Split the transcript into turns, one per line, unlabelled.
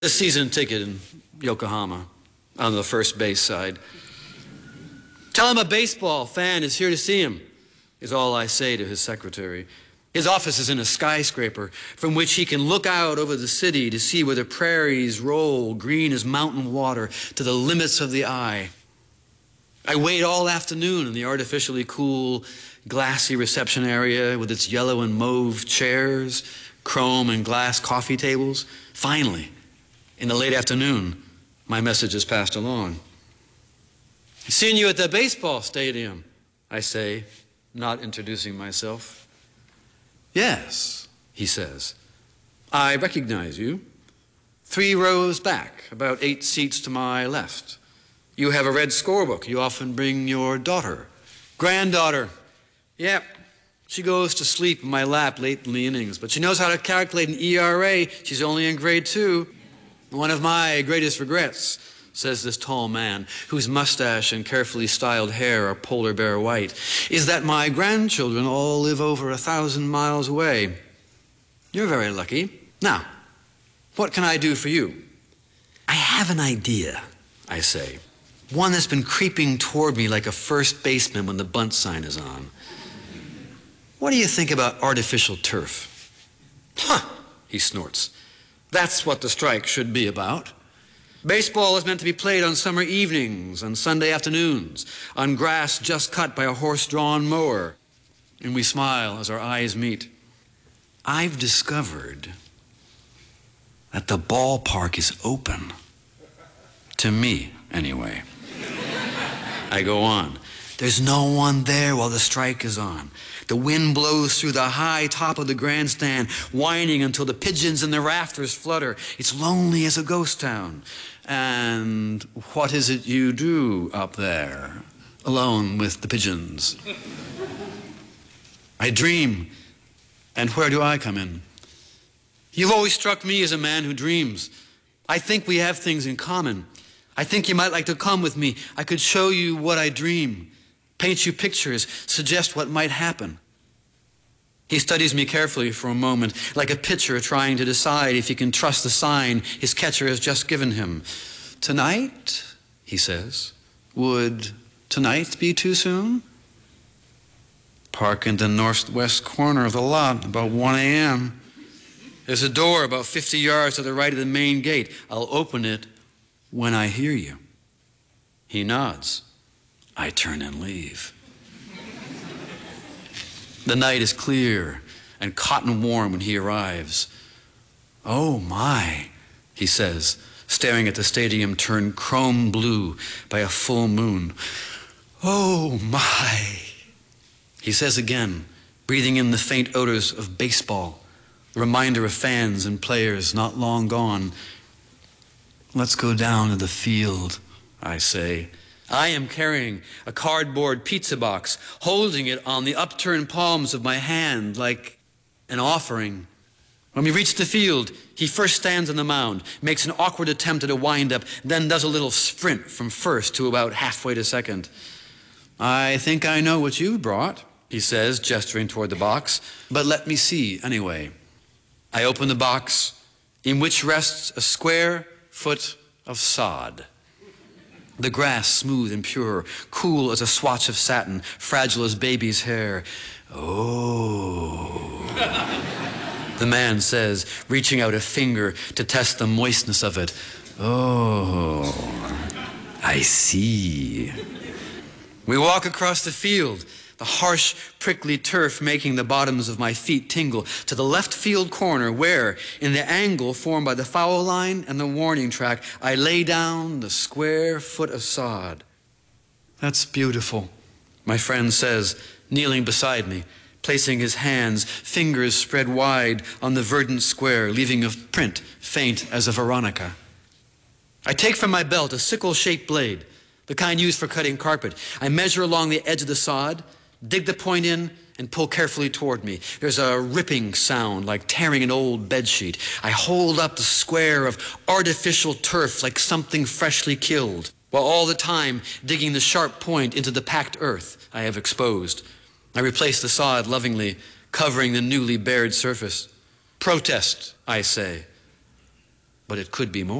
A season ticket in Yokohama on the first base side. Tell him a baseball fan is here to see him, is all I say to his secretary. His office is in a skyscraper from which he can look out over the city to see where the prairies roll green as mountain water to the limits of the eye. I wait all afternoon in the artificially cool, glassy reception area with its yellow and mauve chairs, chrome and glass coffee tables. Finally, in the late afternoon, my message is passed along. Seeing you at the baseball stadium, I say, not introducing myself. Yes, he says. I recognize you. 3 rows back, about 8 seats to my left. You have a red scorebook. You often bring your daughter. Granddaughter. Yep. She goes to sleep in my lap late in the innings, but she knows how to calculate an ERA. She's only in grade 2. One of my greatest regrets, says this tall man, whose mustache and carefully styled hair are polar bear white, is that my grandchildren all live over 1,000 miles away. You're very lucky. Now, what can I do for you? I have an idea, I say. One that's been creeping toward me like a first baseman when the bunt sign is on. What do you think about artificial turf? Huh, he snorts. That's what the strike should be about. Baseball is meant to be played on summer evenings, on Sunday afternoons, on grass just cut by a horse-drawn mower. And we smile as our eyes meet. I've discovered that the ballpark is open. To me, anyway. I go on. There's no one there while the strike is on. The wind blows through the high top of the grandstand, whining until the pigeons in the rafters flutter. It's lonely as a ghost town. And what is it you do up there, alone with the pigeons? I dream. And where do I come in? You've always struck me as a man who dreams. I think we have things in common. I think you might like to come with me. I could show you what I dream, paint you pictures, suggest what might happen. He studies me carefully for a moment, like a pitcher trying to decide if he can trust the sign his catcher has just given him. Tonight, he says, would tonight be too soon? Park in the northwest corner of the lot, about 1 a.m. There's a door about 50 yards to the right of the main gate. I'll open it when I hear you. He nods. I turn and leave. The night is clear and cotton warm when he arrives. Oh my, he says, staring at the stadium turned chrome blue by a full moon. Oh my, he says again, breathing in the faint odors of baseball, a reminder of fans and players not long gone. Let's go down to the field, I say. I am carrying a cardboard pizza box, holding it on the upturned palms of my hand like an offering. When we reach the field, he first stands on the mound, makes an awkward attempt at a wind-up, then does a little sprint from first to about halfway to second. I think I know what you brought, he says, gesturing toward the box, but let me see anyway. I open the box, in which rests a square foot of sod. The grass smooth and pure, cool as a swatch of satin, fragile as baby's hair. Oh, the man says, reaching out a finger to test the moistness of it. Oh, I see. We walk across the field, the harsh, prickly turf making the bottoms of my feet tingle, to the left field corner where, in the angle formed by the foul line and the warning track, I lay down the square foot of sod. That's beautiful, my friend says, kneeling beside me, placing his hands, fingers spread wide, on the verdant square, leaving a print faint as a veronica. I take from my belt a sickle-shaped blade, the kind used for cutting carpet. I measure along the edge of the sod, dig the point in, and pull carefully toward me. There's a ripping sound like tearing an old bedsheet. I hold up the square of artificial turf like something freshly killed, while all the time digging the sharp point into the packed earth I have exposed. I replace the sod lovingly, covering the newly bared surface. Protest, I say. but it could be more.